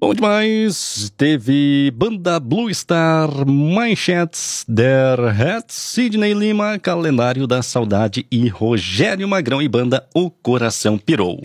Bom demais, teve banda Blue Star, Manchetes, Der Hats, Sidney Lima, Calendário da Saudade e Rogério Magrão e banda O Coração Pirou.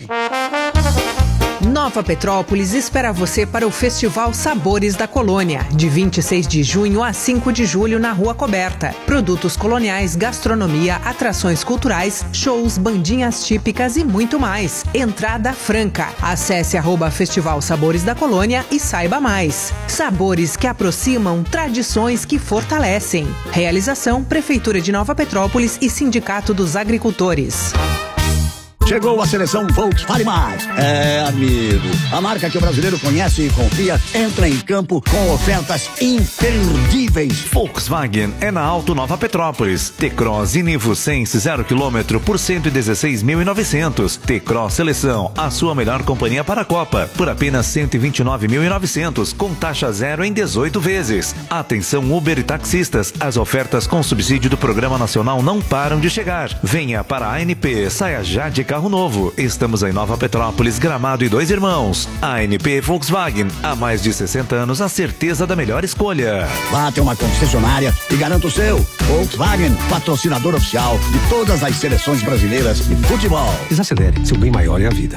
Nova Petrópolis espera você para o Festival Sabores da Colônia, de 26 de junho a 5 de julho na Rua Coberta. Produtos coloniais, gastronomia, atrações culturais, shows, bandinhas típicas e muito mais. Entrada franca. Acesse @Festival Sabores da Colônia e saiba mais. Sabores que aproximam, tradições que fortalecem. Realização Prefeitura de Nova Petrópolis e Sindicato dos Agricultores. Chegou a seleção Volkswagen Mais. É, amigo, a marca que o brasileiro conhece e confia entra em campo com ofertas imperdíveis. Volkswagen é na Auto Nova Petrópolis. T-Cross e Nivo Sense 0 km por 116.900. T-Cross Seleção, a sua melhor companhia para a Copa, por apenas 129.900, com taxa zero em 18 vezes. Atenção Uber e taxistas, as ofertas com subsídio do Programa Nacional não param de chegar. Venha para a ANP, saia já de carro novo. Estamos em Nova Petrópolis, Gramado e Dois Irmãos. ANP Volkswagen, há mais de 60 anos, a certeza da melhor escolha. Vá até uma concessionária e garanta o seu. Volkswagen, patrocinador oficial de todas as seleções brasileiras de futebol. Desacelere, seu bem maior é a vida.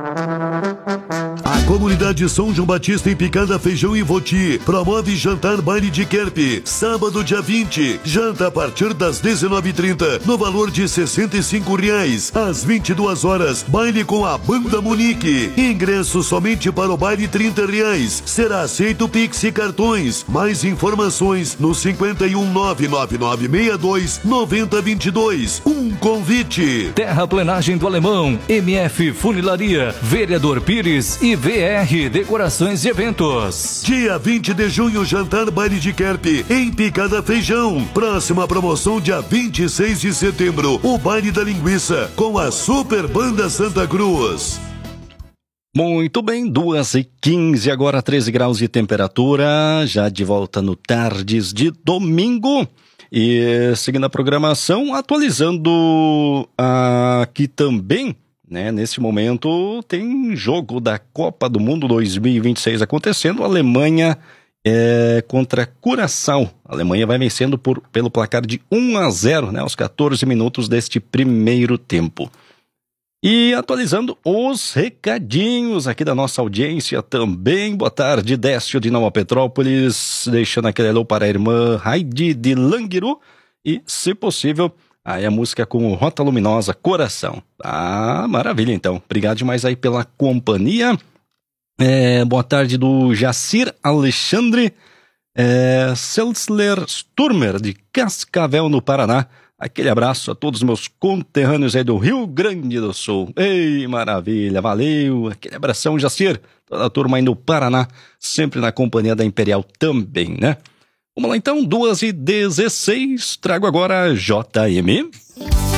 A comunidade São João Batista em Picada, Feijão e Voti promove jantar baile de Kerp, sábado dia 20, janta a partir das 19h30, no valor de R$65. Às 22 horas, baile com a Banda Munique. Ingresso somente para o baile R$30. Será aceito Pix e cartões. Mais informações no 51999629022. Um convite. Terraplenagem do Alemão, MF Funilaria, Vereador Pires e VR Decorações e Eventos. Dia 20 de junho, jantar baile de Kerp em Picada Feijão. Próxima promoção dia 26 de setembro, o baile da linguiça com a Super Banda Santa Cruz. Muito bem, 2h15, agora 13 graus de temperatura, já de volta no Tardes de domingo. E seguindo a programação, atualizando aqui também, né, nesse momento tem jogo da Copa do Mundo 2026 acontecendo, Alemanha contra Curaçao. A Alemanha vai vencendo pelo placar de 1-0, né, aos 14 minutos deste primeiro tempo. E atualizando os recadinhos aqui da nossa audiência também. Boa tarde, Décio de Nova Petrópolis, deixando aquele alô para a irmã Heidi de Languiru e, se possível, aí a música com o Rota Luminosa, Coração. Ah, maravilha então. Obrigado demais aí pela companhia. Boa tarde do Jacir Alexandre Seltzler Sturmer, de Cascavel, no Paraná. Aquele abraço a todos os meus conterrâneos aí do Rio Grande do Sul. Ei, maravilha, valeu. Aquele abração, Jacir. Toda a turma aí no Paraná, sempre na companhia da Imperial também, né? Vamos lá então, 2h16. Trago agora JM.